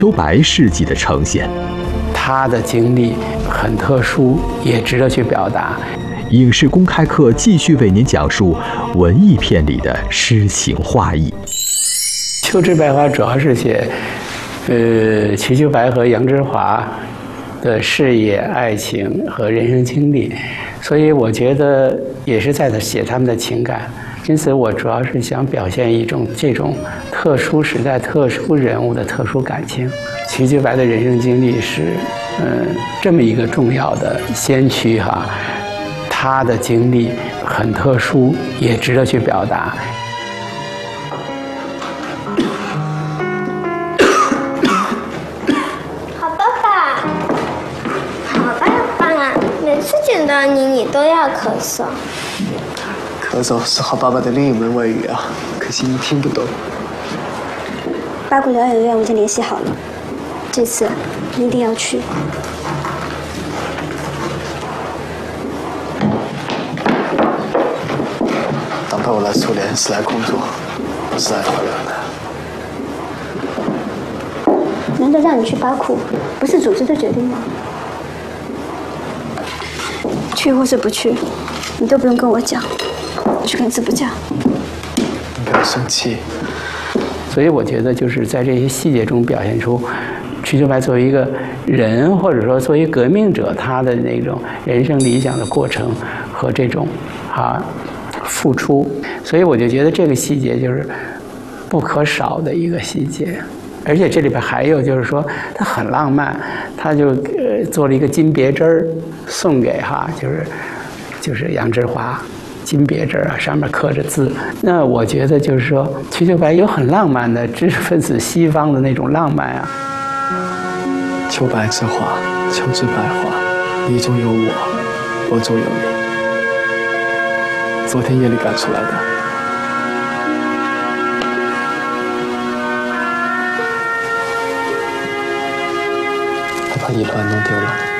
秋白事迹的呈现。 他的经历很特殊，也值得去表达。 影视公开课继续为您讲述文艺片里的诗情画意。 秋之白花主要是写，瞿秋白和杨之华的事业、爱情和人生经历，所以我觉得也是在写他们的情感。因此，我主要是想表现一种这种特殊时代、特殊人物的特殊感情。瞿秋白的人生经历是，这么一个重要的先驱哈，他的经历很特殊，也值得去表达。 好爸爸，好棒棒啊！每次见到你都要咳嗽。 咳嗽是好爸爸的另一门外语啊，可惜你听不懂。 八股疗养院我已经联系好了，这次你一定要去。 当爸我来苏联是来工作，不是来疗养的。 难得让你去巴库，不是组织的决定吗？去或是不去，你都不用跟我讲。我去跟字部讲。 你不要生气。 所以我觉得就是在这些细节中表现出瞿秋白作为一个人，或者说作为革命者，他的那种人生理想的过程和这种付出。所以我就觉得这个细节就是不可少的一个细节。而且这里边还有就是说，他很浪漫，他就做了一个金别针送给就是杨之华。金别针上面刻着字。那我觉得就是说，瞿秋白有很浪漫的知识分子西方的那种浪漫啊。 秋白之花，秋之白花，你中有我，我中有你。昨天夜里赶出来的。我把你乱弄丢了。